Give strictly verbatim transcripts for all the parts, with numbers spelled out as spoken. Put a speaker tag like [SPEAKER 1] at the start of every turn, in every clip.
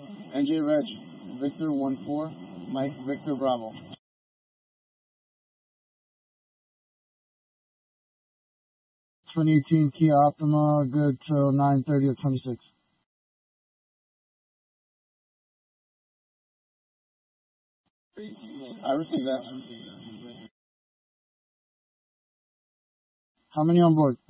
[SPEAKER 1] N J Reg, Victor one four, Mike Victor Bravo. twenty eighteen Kia Optima, good till nine thirty of twenty-six. I received that. How many on board?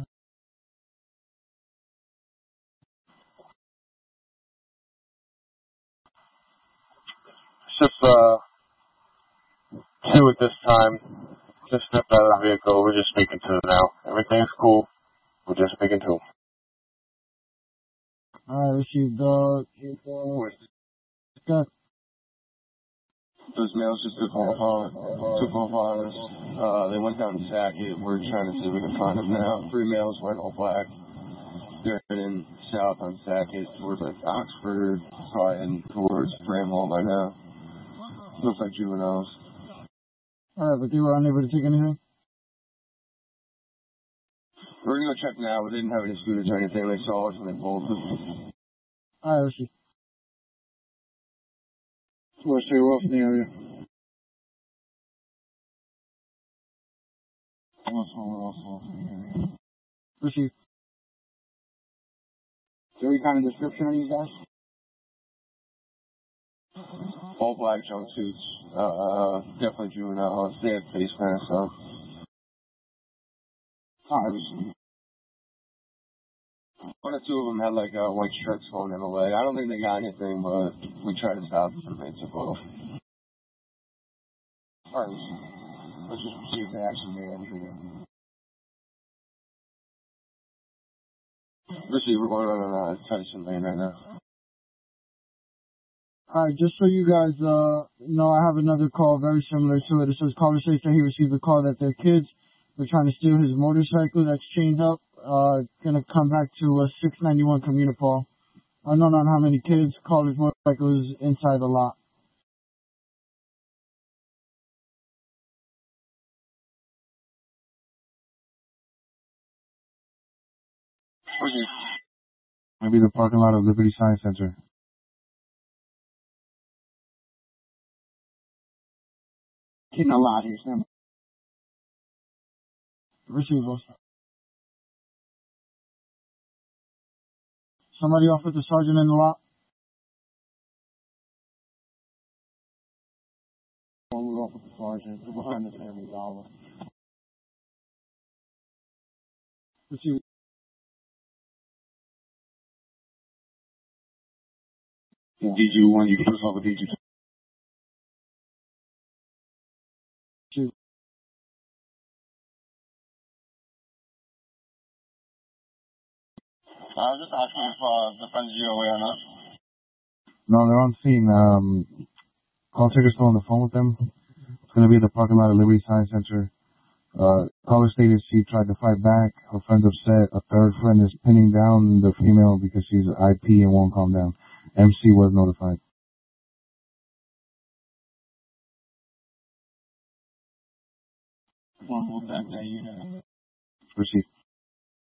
[SPEAKER 2] It's just uh, two at this time. Just stepped out of the vehicle. We're just speaking to them now. Everything's cool. We're just speaking to them.
[SPEAKER 1] Alright, received dog. Got
[SPEAKER 3] Those males just took off on, took off on us. Uh, they went down to Sackett. We're trying to see if we can find them now. Three males wearing all black. They're heading south on Sackett towards like Oxford, probably heading towards Bramhall by now. Looks like juveniles.
[SPEAKER 1] Alright, but they were unable to take anything?
[SPEAKER 3] We're gonna go check now, but they didn't have any scooters or anything. They saw us and they pulled us.
[SPEAKER 1] Alright, received. We're straight off in the area. Received. Is there any kind of description on these guys?
[SPEAKER 3] All black jumpsuits. Uh, definitely juvenile. They have face masks on.
[SPEAKER 1] Alright, received.
[SPEAKER 3] One or two of them had like uh, white shirts holding them away. I don't think they got anything, but we tried to stop them. They took off.
[SPEAKER 1] Alright, received. Let's just proceed to action there. Everything.
[SPEAKER 3] Received. We're going on uh, Tyson Lane right now.
[SPEAKER 1] Alright, just so you guys uh know, I have another call very similar to it. It says caller states that he received a call that their kids were trying to steal his motorcycle that's chained up. Uh, gonna come back to uh, six ninety-one Communipol. Unknown on how many kids. Caller's motorcycle is inside the lot.
[SPEAKER 3] Okay.
[SPEAKER 2] Maybe the parking lot of Liberty Science Center.
[SPEAKER 1] Getting a lot here, Sam. Received, boss. Somebody off with the sergeant in the lot? One off with the sergeant. They're behind the family dollar. Received.
[SPEAKER 3] D G one, you can push off with D G two.
[SPEAKER 1] Received.
[SPEAKER 3] I was just asking if uh, the friends G O A or not.
[SPEAKER 2] No, they're on scene. Um, call taker's still on the phone with them. It's going to be at the parking lot of Liberty Science Center. Uh, caller stated she tried to fight back. Her friend's upset. A third friend is pinning down the female because she's I P and won't calm down. M C was notified.
[SPEAKER 1] One hold back that unit.
[SPEAKER 2] Received.